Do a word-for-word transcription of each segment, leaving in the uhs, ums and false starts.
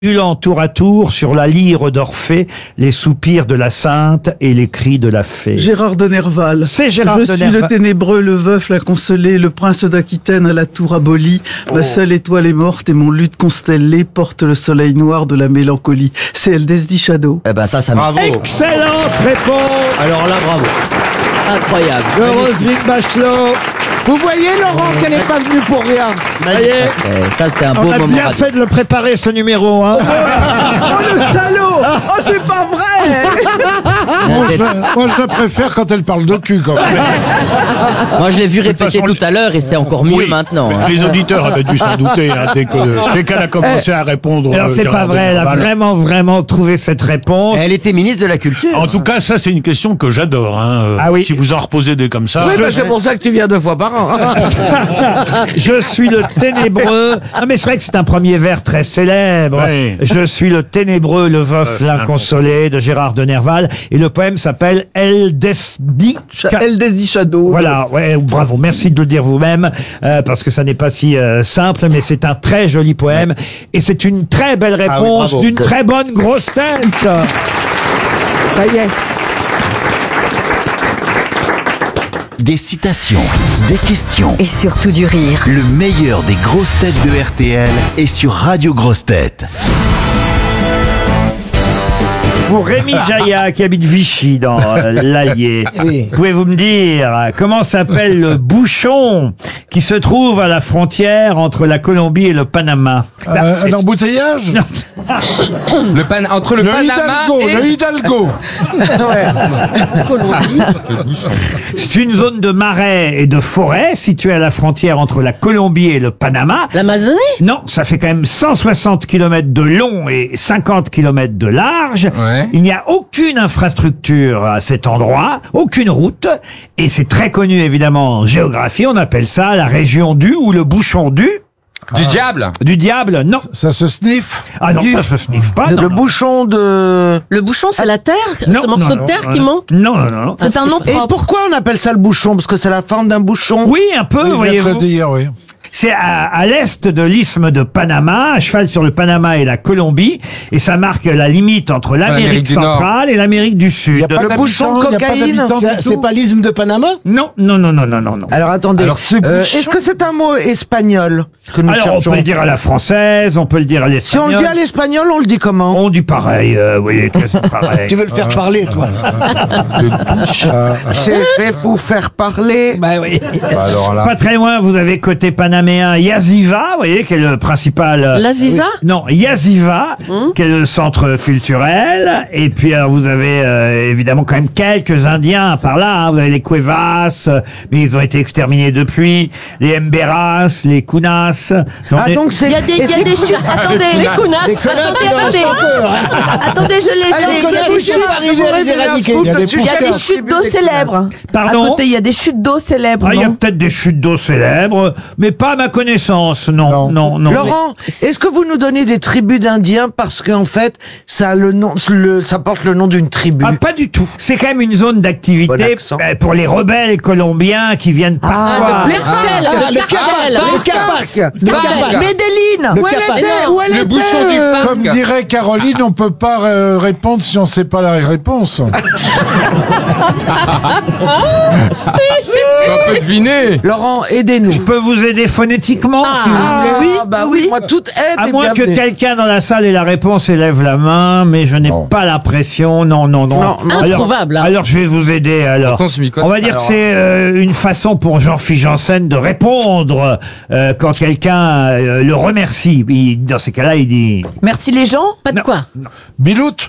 Modulant tour à tour sur la lyre d'Orphée, les soupirs de la sainte et les cris de la fée. Gérard de Nerval. C'est Gérard Je de suis Nerval. le ténébreux, le veuf, la consolée, le prince d'Aquitaine à la tour abolie. Oh. Ma seule étoile est morte et mon luth constellé porte le soleil noir de la mélancolie. C'est El Desdi Shadow. Eh ben ça, ça me... Bravo. Excellente réponse Alors là, bravo. Incroyable. de Roselyne Bachelot. Vous voyez, Laurent, qu'elle n'est pas venue pour rien. Ça y est, Eh, Ça, c'est un beau on a moment bien radio. fait de le préparer ce numéro. Hein. Oh le salaud! Oh c'est pas vrai! Moi, je, Moi, je la préfère quand elle parle de cul, quand même. moi, je l'ai vu répéter façon, tout à l'heure et c'est encore mieux Oui, maintenant. hein. Les auditeurs avaient dû s'en douter hein, dès que- dès qu'elle a commencé à répondre. Alors euh, c'est pas Gérard vrai, elle a Denerval. vraiment vraiment trouvé cette réponse. Elle était ministre de la Culture. En tout cas, ça, c'est une question que j'adore. Hein. euh, Ah oui. Si vous en reposez des comme ça. Oui, mais c'est pour ça que tu viens deux fois par an. Je suis le ténébreux. Non mais c'est vrai que c'est un premier vers très célèbre. Oui. Je suis le ténébreux, le veuf, Euh, l'inconsolé de Gérard de Nerval. Et le poème s'appelle El Desdi. El Desdi Shadow. Voilà, ouais, bravo, merci de le dire vous-même, euh, parce que ça n'est pas si euh, simple, mais c'est un très joli poème, et c'est une très belle Ah oui, réponse bravo. d'une très bonne grosse tête. Ça y est. Des citations, des questions. Et surtout du rire. Le meilleur des grosses têtes de R T L est sur Radio Grosses Têtes. Pour Rémi Jaillat, qui habite Vichy, dans euh, l'Allier, pouvez-vous me dire euh, comment s'appelle le bouchon qui se trouve à la frontière entre la Colombie et le Panama? Bah, Euh, c'est- un embouteillage Le pan... Entre le, Le Panama Hidalgo, et... le Hidalgo. C'est une zone de marais et de forêt située à la frontière entre la Colombie et le Panama. L'Amazonie? Non, ça fait quand même cent soixante kilomètres de long et cinquante kilomètres de large. Ouais. Il n'y a aucune infrastructure à cet endroit, aucune route. Et c'est très connu évidemment en géographie. On appelle ça la région du ou le bouchon du. Du diable. Du diable, non. Ça se sniffe. Ah non, ça se sniffe pas. non, Le non. bouchon de... Le bouchon, c'est la terre? Non, Ce morceau non, de non, terre non, qui non. manque? Non, non, non. C'est un nom Et propre. pourquoi on appelle ça le bouchon? Parce que c'est la forme d'un bouchon. Oui, un peu, Je viens de le voyez-vous. dire, oui. C'est à, à l'est de l'isthme de Panama, à cheval sur le Panama et la Colombie, et ça marque la limite entre l'Amérique l'Amérique du Nord. centrale et l'Amérique du Il y Sud. a pas Le bouchon de d'habitants, il y a pas cocaïne. d'habitants du tout. C'est pas l'isthme de Panama? Non, non, non, non, non, non, non. Alors attendez, Alors, ce euh, bouchon- est-ce que c'est un mot espagnol que nous Alors, on cherchons? peut le dire à la française, on peut le dire à Si on l'espagnol. le dit à l'espagnol, on le dit comment? On dit pareil, euh, vous voyez, que c'est pareil. Tu veux le faire parler, toi? Je vais vous faire parler. Bah oui. alors là. Pas très loin, vous avez côté panaméen Yaziva, vous voyez, qui est le principal... euh, L'Aziza? Non, Yaziva, qui est le centre culturel. Et puis, alors, vous avez euh, évidemment quand même quelques Indiens par là. hein. Vous avez les Cuevas, euh, mais ils ont été exterminés depuis. Les Emberas, les Kunas. J'en Ah ai- donc c'est... Il y a des, il y a des chutes. Attendez, Les Kounas. attendez, attendez. Attendez, je l'ai, je l'ai. Il y a des chutes. arriver à les éradiquer. Il y a des Il y a des chutes d'eau célèbres. À Pardon côté, il y a des chutes d'eau célèbres. Ah, il y a non peut-être des chutes d'eau célèbres, mais pas à ma connaissance, non, non, Non. non. Laurent, est-ce que vous nous donnez des tribus d'Indiens parce qu'en fait, ça a le nom, le, ça porte le nom d'une tribu? Ah, pas du tout. C'est quand même une zone Bon d'activité accent. euh, pour les rebelles colombiens qui viennent parfois. Le cartel. Le Capac! Le Capac! Le Capac! Medellin. Le Où elle Capac. était? Où elle Le était, bouchon du euh, Comme dirait Caroline, on peut pas euh, répondre si on sait pas la réponse. On peut deviner. Laurent, aidez-nous. Je peux vous aider phonétiquement si vous Ah, voulez. oui, bah oui, moi toute aide À est moins que bienvenue. quelqu'un dans la salle ait la réponse et lève la main, mais je n'ai Non. pas l'impression. Non, non, non. Non, non. Alors- Introuvable, hein. Alors, je vais vous aider. Alors, Pourtant, je m'y connais. on va dire que c'est euh, une façon pour Jean-Philippe Janssen de répondre euh, quand quelqu'un euh, le remercie. Il- dans ces cas-là, il dit. Merci les gens. Pas de Non. quoi? Biloute.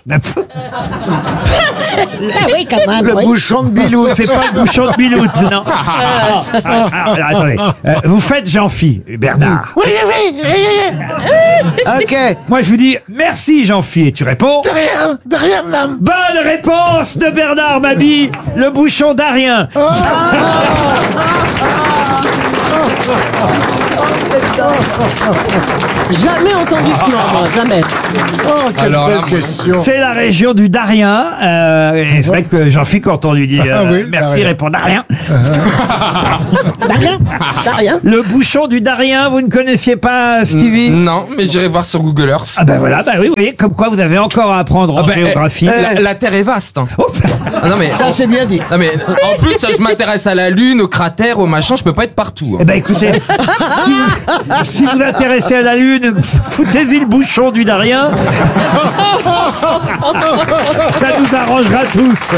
Oui, quand même. Le bouchon de Bilou. C'est pas le bouchon de Biloute, non. Ah, ah, ah, alors, attendez. Euh, vous faites Jean-Philippe, Bernard. Oui, oui, oui, oui. Ok. Moi, je vous dis merci, Jean-Philippe. Et tu réponds. De rien, de rien, madame. Bonne réponse de Bernard Mabie, le bouchon d'Arien. Jamais entendu ce nom, moi, jamais. Oh, quelle Alors belle là, question. C'est la région du Darien. Euh, et c'est vrai que Jean-Philippe, quand on lui dit euh, Ah oui, merci, Darien. répond Darien. T'as rien T'as rien Le bouchon du Darien, vous ne connaissiez pas, Stevie? Non, mais j'irai voir sur Google Earth. Ah ben voilà, bah oui, oui, comme quoi vous avez encore à apprendre en Ah bah, géographie. La, la Terre est vaste. hein. Oh, Ah non mais Ça, c'est bien dit. non mais en plus je m'intéresse à la Lune, aux cratères, aux machins, je peux pas être partout. eh hein. ben écoutez, si vous, si vous intéressez à la Lune, foutez-y le bouchon du Darien. Ça nous arrangera tous.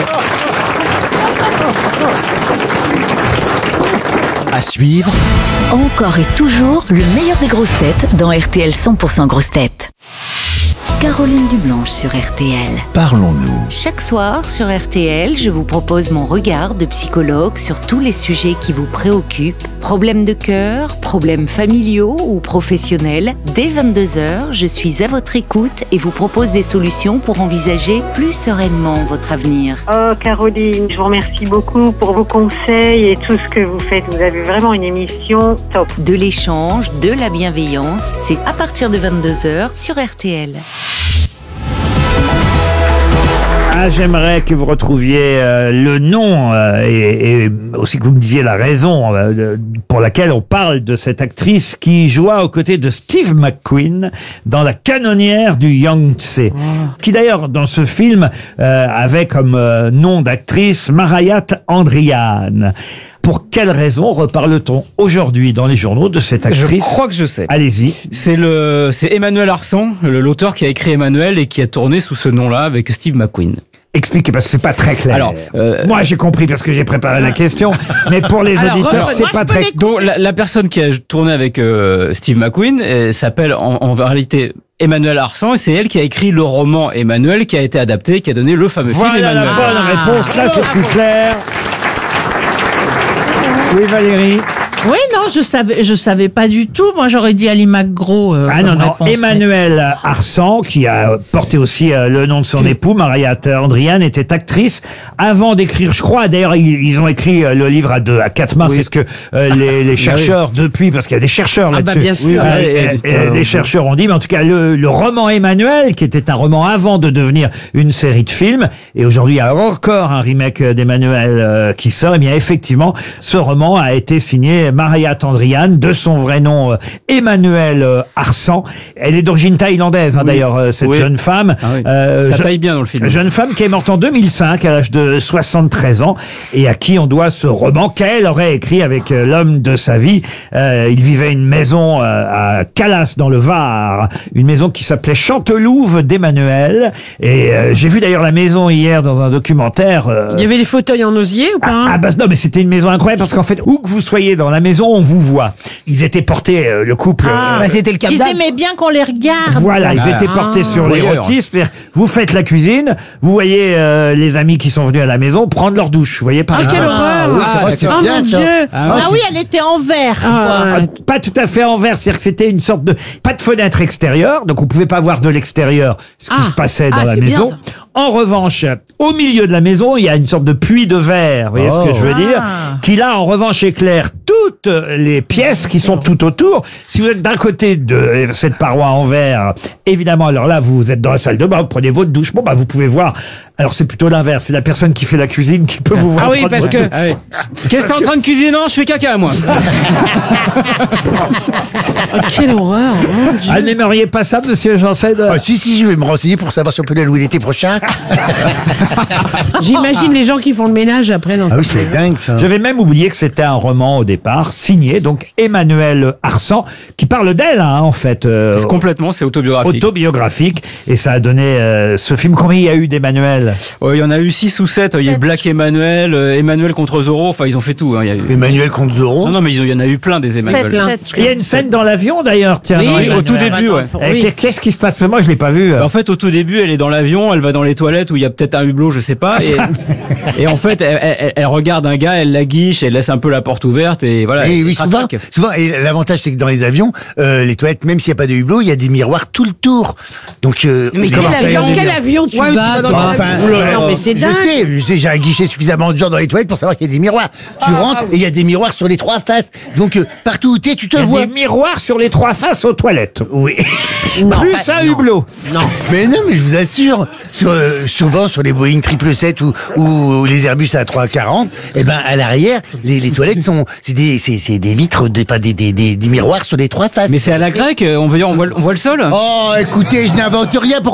À suivre, Encore et toujours le meilleur des grosses têtes dans R T L cent pour cent grosses têtes. Caroline Dublanche sur R T L. parlons-nous. Chaque soir sur R T L, je vous propose mon regard de psychologue sur tous les sujets qui vous préoccupent. Problèmes de cœur, problèmes familiaux ou professionnels. Dès vingt-deux heures, je suis à votre écoute et vous propose des solutions pour envisager plus sereinement votre avenir. Oh Caroline, je vous remercie beaucoup pour vos conseils et tout ce que vous faites. Vous avez vraiment une émission top. De l'échange, de la bienveillance, c'est à partir de vingt-deux heures sur R T L. Ah, j'aimerais que vous retrouviez euh, le nom euh, et, et aussi que vous me disiez la raison euh, de- pour laquelle on parle de cette actrice qui joua aux côtés de Steve McQueen dans La canonnière du Yangtze, qui d'ailleurs dans ce film euh, avait comme euh, nom d'actrice Marayat Andrian. Pour quelle raison reparle-t-on aujourd'hui dans les journaux de cette Je actrice? crois que je sais. Allez-y. C'est le, c'est Emmanuel Arsan, le- l'auteur qui a écrit Emmanuel et qui a tourné sous ce nom-là avec Steve McQueen. Expliquez parce que c'est pas très clair. Alors, euh, moi j'ai compris parce que j'ai préparé la question, mais pour les Alors, auditeurs reprenez- c'est pas très. Donc la, la personne qui a tourné avec euh, Steve McQueen euh, s'appelle en, en réalité Emmanuel Arsan et c'est elle qui a écrit le roman Emmanuel qui a été adapté, qui a donné le fameux film Voilà la Emmanuel. bonne réponse. Là c'est plus clair. Oui Valérie. Oui, non, je savais, je savais pas du tout. Moi, j'aurais dit Ali McGraw. euh, Ah comme non, non, réponse. Emmanuel Arsan, qui a porté aussi euh, le nom de son époux, Marayat Andrian, était actrice avant d'écrire, je crois, d'ailleurs, ils, ils ont écrit euh, le livre à deux, à quatre mains, c'est ce que euh, les, les chercheurs, depuis, parce qu'il y a des chercheurs Ah bah, là-dessus, bien sûr. euh, Oui, euh, oui, euh, oui. les chercheurs ont dit, mais en tout cas, le, le roman Emmanuel, qui était un roman avant de devenir une série de films, et aujourd'hui, il y a encore un remake d'Emmanuel euh, qui sort, et bien, effectivement, ce roman a été signé Marayat Andrian, de son vrai nom euh, Emmanuel euh, Arsan. Elle est d'origine thaïlandaise, hein, Oui. d'ailleurs, euh, cette Oui. jeune femme. Ah oui. Euh, Ça je- taille bien dans le film. Jeune femme qui est morte en deux mille cinq à l'âge de soixante-treize ans et à qui on doit ce roman qu'elle aurait écrit avec euh, l'homme de sa vie. Euh, il vivait une maison euh, à Calas dans le Var, une maison qui s'appelait Chantelouve d'Emmanuel. Et euh, j'ai vu d'ailleurs la maison hier dans un documentaire. euh, Il y avait les fauteuils en osier ou pas hein ah bah non, mais c'était une maison incroyable parce qu'en fait, où que vous soyez dans la maison, on vous voit. Ils étaient portés, euh, le couple. Ah, euh, bah, c'était le Ils aimaient bien qu'on les regarde. Voilà, ils Ah. étaient portés sur Voyeur. l'érotisme. C'est-à-dire, vous faites la cuisine, vous voyez euh, les amis qui sont venus à la maison prendre leur douche. Vous voyez par Ah, exemple. quelle horreur Ah, Oh d'accord. mon Dieu Ah, Ah oui, elle était en verre Ah, pas tout à fait envers, c'est-à-dire que c'était une sorte de pas de fenêtre extérieure, donc on pouvait pas voir de l'extérieur ce qui Ah. se passait dans Ah, la c'est bien, maison. ça. En revanche, au milieu de la maison, il y a une sorte de puits de verre, vous voyez ce que je veux dire, Ah. qui là en revanche éclaire toutes les pièces qui sont tout autour. Si vous êtes d'un côté de cette paroi en verre, évidemment, alors là vous êtes dans la salle de bain, vous prenez votre douche, bon bah vous pouvez voir. Alors c'est plutôt l'inverse, c'est la personne qui fait la cuisine qui peut vous voir. Ah oui, prendre parce votre que. douche. Ah oui. Qu'est-ce que t'es en train de cuisiner? Non, je fais caca, moi. Oh, quelle horreur mon Dieu. Ah, n'aimeriez pas ça, monsieur Janssen? Ah, si, si, je vais me renseigner pour savoir si on peut aller louer l'été prochain. J'imagine les gens qui font le ménage après. Dans Ah oui, c'est dingue ça. J'avais même oublié que c'était un roman au départ, signé donc Emmanuel Arsan, qui parle d'elle, hein, en fait. euh, C'est complètement, c'est autobiographique. autobiographique. Et ça a donné euh, ce film. Combien il y a eu d'Emmanuel? Ouais, il y en a eu six ou sept. Il y a eu Black Emmanuel, euh, Emmanuel contre Zorro. Enfin, ils ont fait tout. Hein. Il y a eu... Emmanuel contre Zorro. Non, non, mais ils ont- il y en a eu plein des Emmanuel. plein. Il y a une scène dans l'avion d'ailleurs, tiens. Oui, dans Oui, au Emmanuel. tout début, ouais. Eh, Oui. qu'est- Qu'est-ce qui se passe? Moi, je l'ai pas vu. Bah, en fait, au tout début, elle est dans l'avion, elle va dans les toilettes où il y a peut-être un hublot, je sais pas. Et, et en fait, elle, elle- elle regarde un gars, elle la guiche, elle laisse un peu la porte ouverte et voilà. Oui, oui, oui, souvent, souvent. Et l'avantage, c'est que dans les avions, euh, les toilettes, même s'il n'y a pas de hublot, il y a des miroirs tout le tour. Donc, euh, Mais quel avion, dans quel avion tu Ouais, vas, dans toi enfin, Non, mais c'est je dingue. sais, je sais, j'ai un guichet suffisamment de gens dans les toilettes pour savoir qu'il y a des miroirs. Tu Ah, rentres ah, et il y a des miroirs sur les trois faces. Donc, euh, partout où t'es, tu te Il y a vois. des miroirs sur les trois faces aux toilettes. Oui. Non, Plus pas- un non. hublot. Non. Mais non, mais je vous assure, sur, euh, souvent sur les Boeing triple sept ou, ou les Airbus A trois cent quarante, eh ben à l'arrière, les, les toilettes sont, c'est des, c'est, c'est des vitres, des, pas des, des, des, des miroirs sur les trois faces. Mais c'est à la grecque, on veut dire, on voit, on voit le sol. Oh, écoutez, je n'invente rien. Pourquoi